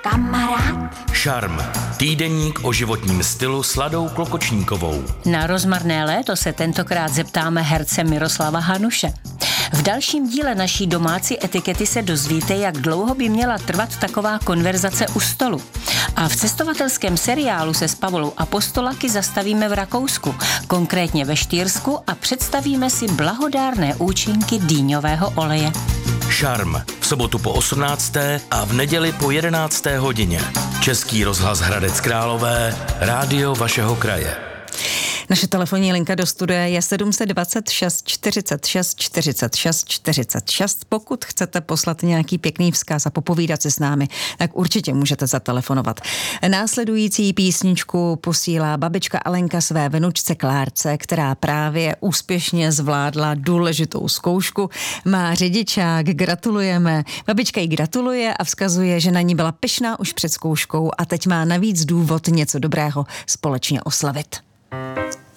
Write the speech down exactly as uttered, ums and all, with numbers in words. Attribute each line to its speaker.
Speaker 1: kamarád.
Speaker 2: Šarm. Týdeník o životním stylu s Ladou Klokočníkovou.
Speaker 3: Na rozmarné léto se tentokrát zeptáme herce Miroslava Hanuše. V dalším díle naší domácí etikety se dozvíte, jak dlouho by měla trvat taková konverzace u stolu. A v cestovatelském seriálu se s Pavlou Apostolaky zastavíme v Rakousku, konkrétně ve Štýrsku, a představíme si blahodárné účinky dýňového oleje.
Speaker 2: Šarm. V sobotu po osmnácté a v neděli po jedenácté hodině. Český rozhlas Hradec Králové, rádio vašeho kraje.
Speaker 4: Naše telefonní linka do studia je sedm dvacet šest čtyřicet šest čtyřicet šest čtyřicet šest. Pokud chcete poslat nějaký pěkný vzkaz a popovídat se s námi, tak určitě můžete zatelefonovat. Následující písničku posílá babička Alenka své vnučce Klárce, která právě úspěšně zvládla důležitou zkoušku. Má řidičák, gratulujeme. Babička jí gratuluje a vzkazuje, že na ní byla pyšná už před zkouškou a teď má navíc důvod něco dobrého společně oslavit.